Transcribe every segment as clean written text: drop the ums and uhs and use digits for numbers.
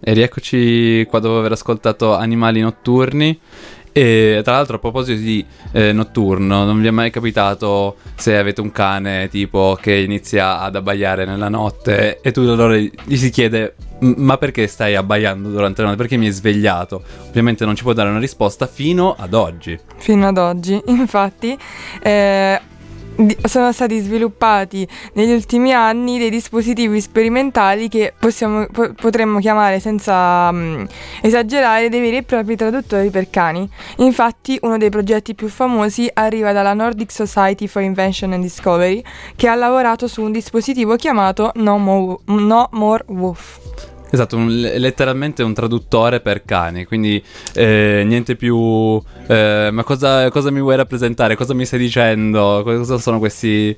E rieccoci qua dopo aver ascoltato Animali Notturni. E tra l'altro, a proposito di notturno, non vi è mai capitato, se avete un cane tipo che inizia ad abbaiare nella notte e tu allora gli si chiede: ma perché stai abbaiando durante la notte? Perché mi hai svegliato? Ovviamente non ci può dare una risposta fino ad oggi. Fino ad oggi, infatti, sono stati sviluppati negli ultimi anni dei dispositivi sperimentali che potremmo chiamare, senza esagerare, dei veri e propri traduttori per cani. Infatti, uno dei progetti più famosi arriva dalla Nordic Society for Invention and Discovery, che ha lavorato su un dispositivo chiamato No More Woof. Esatto, letteralmente un traduttore per cani, quindi niente più ma cosa mi vuoi rappresentare, cosa mi stai dicendo, cosa sono questi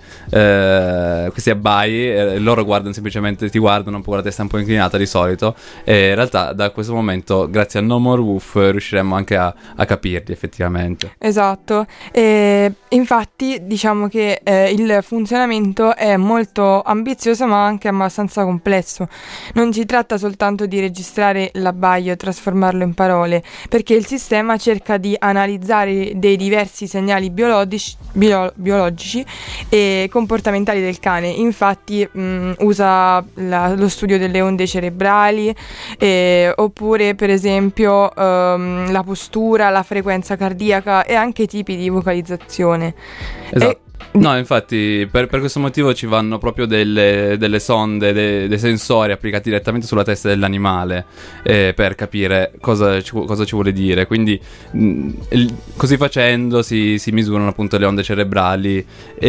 abbai, loro guardano semplicemente, ti guardano un po' con la testa un po' inclinata di solito, e in realtà da questo momento, grazie a No More Woof, riusciremo anche a capirli effettivamente. Esatto, infatti diciamo che il funzionamento è molto ambizioso ma anche abbastanza complesso. Non si tratta soltanto di registrare l'abbaio e trasformarlo in parole, perché il sistema cerca di analizzare dei diversi segnali biologici e comportamentali del cane. Infatti usa lo studio delle onde cerebrali, oppure per esempio la postura, la frequenza cardiaca e anche i tipi di vocalizzazione. Esatto. No, infatti per questo motivo ci vanno proprio delle sonde, dei sensori applicati direttamente sulla testa dell'animale, per capire cosa ci vuole dire. Quindi così facendo si misurano appunto le onde cerebrali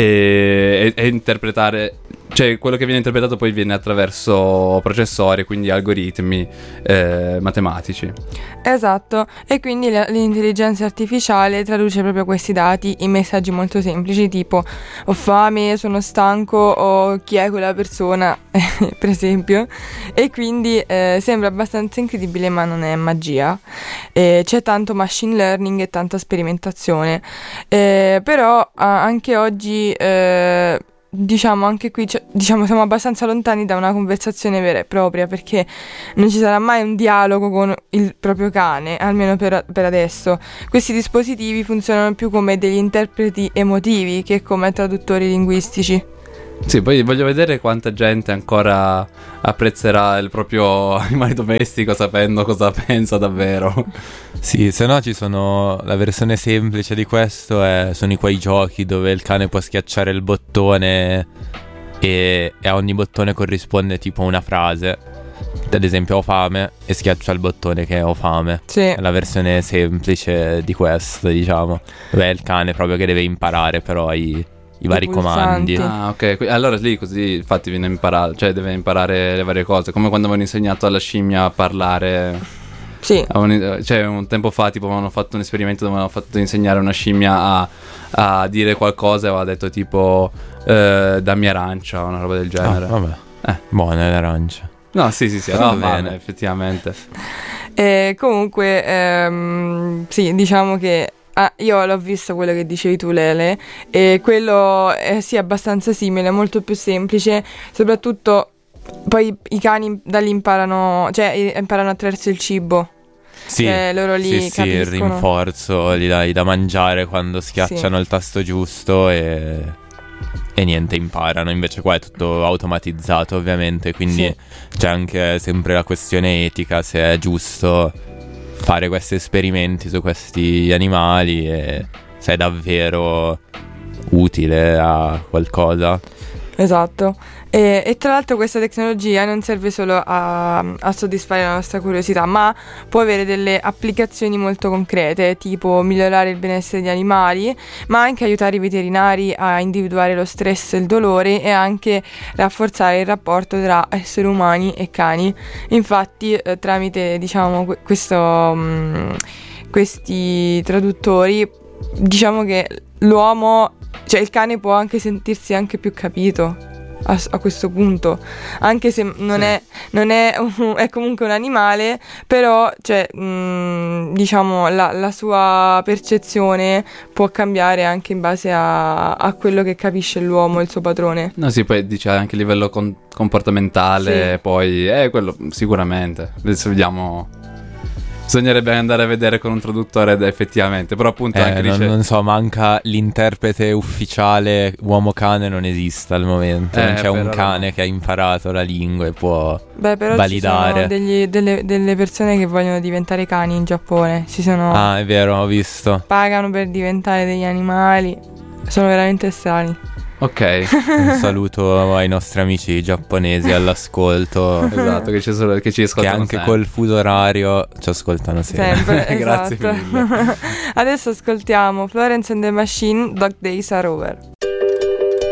e interpretare, cioè quello che viene interpretato poi viene attraverso processori, quindi algoritmi matematici. Esatto, e quindi l'intelligenza artificiale traduce proprio questi dati in messaggi molto semplici, tipo ho fame, sono stanco, o chi è quella persona, per esempio. E quindi sembra abbastanza incredibile, ma non è magia. C'è tanto machine learning e tanta sperimentazione, però anche oggi diciamo anche qui siamo abbastanza lontani da una conversazione vera e propria, perché non ci sarà mai un dialogo con il proprio cane, almeno per adesso. Questi dispositivi funzionano più come degli interpreti emotivi che come traduttori linguistici. Sì, poi voglio vedere quanta gente ancora apprezzerà il proprio animale domestico sapendo cosa pensa davvero. Sì, se no ci sono, la versione semplice di questo sono quei giochi dove il cane può schiacciare il bottone e a ogni bottone corrisponde tipo una frase. Ad esempio ho fame e schiaccia il bottone che ho fame. Sì. È la versione semplice di questo, diciamo, dove è il cane proprio che deve imparare però i vari comandi. Ah, ok. Allora lì così infatti viene imparato, cioè deve imparare le varie cose, come quando avevano insegnato alla scimmia a parlare. Sì. Cioè un tempo fa tipo avevano fatto un esperimento dove avevano fatto insegnare a una scimmia a dire qualcosa e aveva detto tipo dammi arancia o una roba del genere. Vabbè. Buona l'arancia. No, sì, va bene, effettivamente. Comunque sì, diciamo che io l'ho visto quello che dicevi tu, Lele, e quello è sì abbastanza simile, molto più semplice, soprattutto poi i cani da lì imparano attraverso il cibo. Sì, loro lì sì, capiscono. il rinforzo gli dai da mangiare quando schiacciano il tasto giusto e niente, imparano. Invece qua è tutto automatizzato ovviamente, quindi c'è anche sempre la questione etica, se è giusto fare questi esperimenti su questi animali e se è davvero utile a qualcosa. Esatto, e tra l'altro questa tecnologia non serve solo a soddisfare la nostra curiosità, ma può avere delle applicazioni molto concrete, tipo migliorare il benessere degli animali, ma anche aiutare i veterinari a individuare lo stress e il dolore, e anche rafforzare il rapporto tra esseri umani e cani. Infatti tramite diciamo questi traduttori, diciamo che l'uomo, cioè il cane, può anche sentirsi anche più capito a questo punto, anche se non è è comunque un animale, però cioè, diciamo la sua percezione può cambiare anche in base a quello che capisce l'uomo, il suo padrone. No, sì, poi dice anche a livello comportamentale, Sì. poi quello sicuramente. Adesso vediamo. Bisognerebbe andare a vedere con un traduttore effettivamente, però appunto anche non so, manca l'interprete ufficiale uomo-cane, non esiste al momento, non c'è un cane che ha imparato la lingua e può però validare. ci sono delle persone che vogliono diventare cani in Giappone, Ah, è vero, ho visto. pagano per diventare degli animali, sono veramente strani. Ok. Un saluto ai nostri amici giapponesi all'ascolto. Esatto, che ci ascoltano che anche sempre. col fuso orario ci ascoltano sempre. Esatto. Grazie mille. Adesso ascoltiamo Florence and the Machine, Dog Days Are Over.